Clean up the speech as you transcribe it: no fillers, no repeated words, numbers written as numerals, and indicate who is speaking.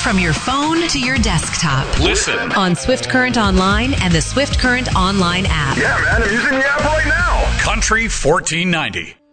Speaker 1: from your phone to your desktop.
Speaker 2: Listen
Speaker 1: on Swift Current Online and the Swift Current Online app.
Speaker 2: Yeah, man, I'm using the app right now. Country 1490.